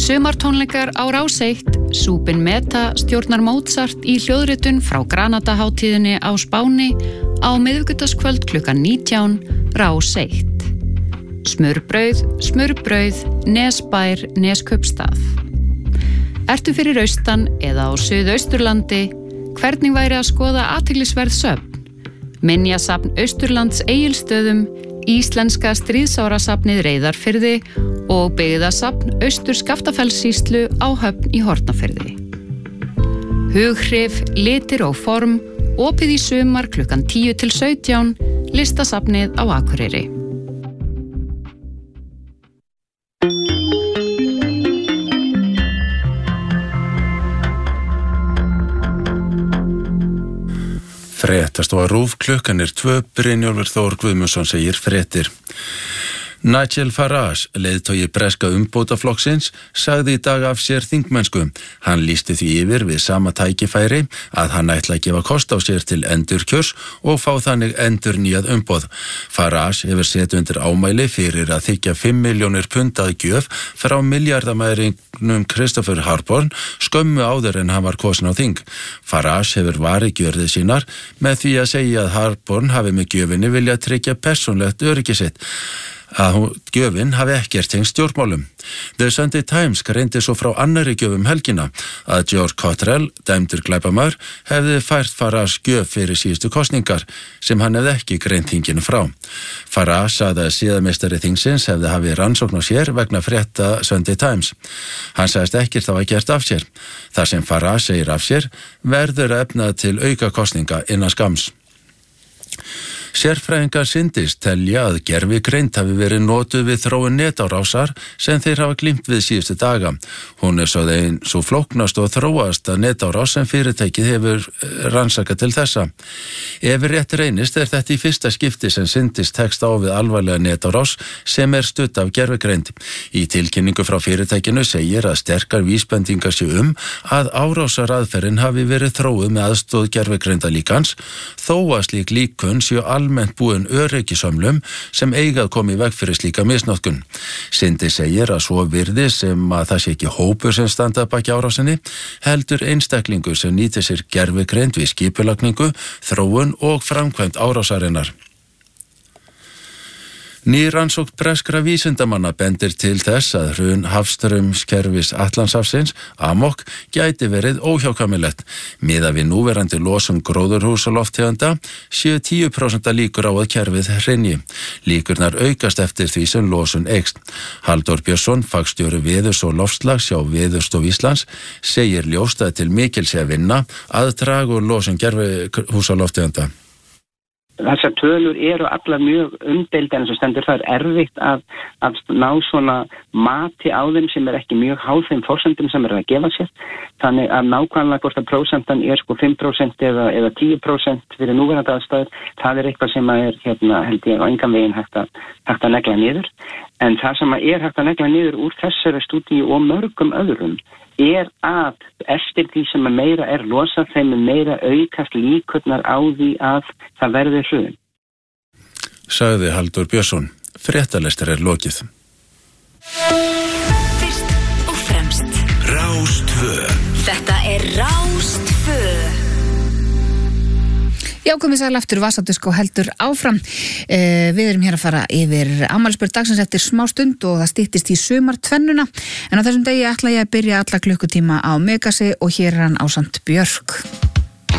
Sumartónleikar á Rás 1, Súpin Meta stjórnar Mozart í hljóðritun frá Granadahátíðinni á Spáni á miðvikudagskvöld klukkan 19, Rás 1. Smurbrauð, Nesbær, Neskaupstað. Ertu fyrir austan eða á Suðausturlandi, hvernig væri að skoða athyglisverð söfn? Minjasafn Austurlands Egilsstöðum, Íslenska stríðsárasafnið Reyðarfirði og byggðasafn Austur-Skaftafellssýslu á Höfn í Hornafirði. Hughrif, litir og form, opið í sumar klukkan 10 til 17, Listasafnið á Akureyri. Fréttastofa RÚV, klukkan 2, Brynjólfur Þór Guðmundsson segir fréttir. Nigel Farage, leiðtogi breska umbótaflokksins, sagði í dag af sér þingmennsku. Hann lýsti því yfir við sama tækifæri að hann ætla að gefa kost á sér til endurkjörs og fá þannig endurnýjað umboð. Farage hefur sett undir ámæli fyrir að þiggja 5 milljónir pund að gjöf frá miljardamæringnum Christopher Harborn skömmu áður en hann var kosinn á þing. Farage hefur varið gjörðir sínar með því að segja að Harborn hafi með gjöfinni viljað tryggja persónlegt öryggi sitt, að gjöfin hafi ekkert tengst stjórnmálum. The Sunday Times greindi svo frá annarri gjöf helgina að George Cottrell, dæmdur glæpamaður, hefði fært Farage gjöf fyrir síðustu kosningar sem hann hefði ekki greint þinginu frá. Farage sagði að siðameistari þingsins hefði hafið rannsókn á sér vegna frétta Sunday Times. Hann sagðist ekkert hafa gert af sér. Þar sem Farage segir af sér verður að efna til auka kosninga innan skams. Sérfræðingar Syndis telja að gervigreind hafi verið notuð við þróun netárásar sem þeir hafa glímt við síðustu daga. Hún sögð ein svo flóknast og þróast að netárás sem fyrirtækið hefur rannsakað til þessa. Ef rétt reynist þetta í fyrsta skipti sem Syndis tekst á við alvarlega netárás sem studd af gervigreind. Í tilkynningu frá fyrirtækinu segir að sterkar vísbendingar séu að árásaraðferðin hafi verið þróuð með aðstoð gervigreindarlíkans, þó að slík líkun séu almennt búin öryggisömlum sem eiga að koma í veg fyrir slíka misnotkun. Syndis segir að svo virði sem að það sé ekki hópur sem standa baki árásinni, heldur einstaklingur sem nýtir sér gervigreind við skipulagningu, þróun og framkvæmd árásarinnar. Ný rannsókn breskra vísindamanna bendir til þess að hrun hafstraumskerfis Atlantshafsins, AMOC, gæti verið óhjákvæmilegt. Miðað við núverandi losun gróðurhúsalofttegunda séu 10% líkur á að kerfið hrynji. Líkurnar aukast eftir því sem losun eykst. Halldór Björnsson, fagstjóri veðurs og loftslags hjá Veðurstofu Íslands, segir ljóst að til mikils sé að vinna að draga úr losun gróðurhúsalofttegunda. Þessar tölur eru allar mjög umdeild en eins og stendur það erfitt að ná svona mati á þeim sem ekki mjög háð þeim forsendum sem að gefa sér. Þannig að nákvæmlega hvort að prósentan 5% eða 10% fyrir núverandi aðstæður, það eitthvað sem held ég á engan veginn hægt að negla niður. En það sem hægt að negla niður úr þessari stúdíu og mörgum öðrum að eftir því sem meira losað þeim meira aukast líkurnar á því að það verði hrun. Sagði Halldór Björnsson. Fréttalestur lokið. Fyrst og fremst Rás 2. Þetta Rás 2. Já, komið sæl aftur, Vasadusk og heldur áfram. Við erum hér að fara yfir afmælisbörn dagsins eftir smá stund og það styttist í sumartvennuna. En á þessum degi ætla ég að byrja alla klukkutíma á Megasi og hér hann ásamt Björk.